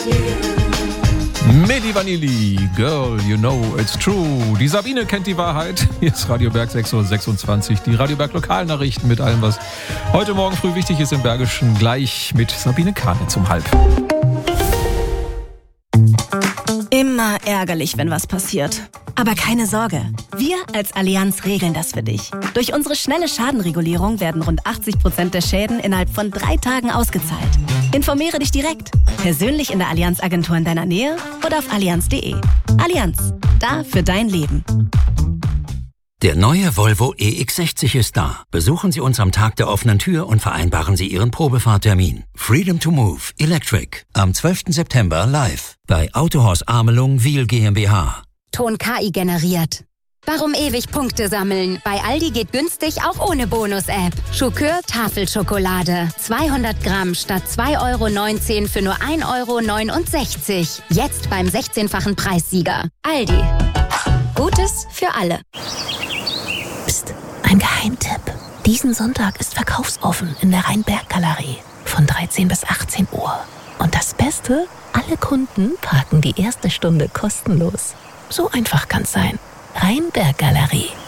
Milli Vanilli, Girl, you know it's true. Die Sabine kennt die Wahrheit. Hier ist Radio Berg 6.26 Uhr. Die Radio Berg Lokalnachrichten mit allem, was heute Morgen früh wichtig ist im Bergischen. Gleich mit Sabine Kahnitz um 12:30. Immer ärgerlich, wenn was passiert. Aber keine Sorge, wir als Allianz regeln das für dich. Durch unsere schnelle Schadenregulierung werden rund 80% der Schäden innerhalb von 3 Tagen ausgezahlt. Informiere dich direkt, persönlich in der Allianz-Agentur in deiner Nähe oder auf allianz.de. Allianz, da für dein Leben. Der neue Volvo EX60 ist da. Besuchen Sie uns am Tag der offenen Tür und vereinbaren Sie Ihren Probefahrttermin. Freedom to Move Electric am 12. September live bei Autohaus Amelung Wiel GmbH. Ton KI generiert. Warum ewig Punkte sammeln? Bei Aldi geht günstig auch ohne Bonus-App. Schokör Tafelschokolade. 200 Gramm statt 2,19 € für nur 1,69 €. Jetzt beim 16-fachen Preissieger. Aldi. Gutes für alle. Psst, ein Geheimtipp. Diesen Sonntag ist verkaufsoffen in der Rheinberg-Galerie. Von 13 bis 18 Uhr. Und das Beste? Alle Kunden parken die erste Stunde kostenlos. So einfach kann's sein. Rheinberg-Galerie.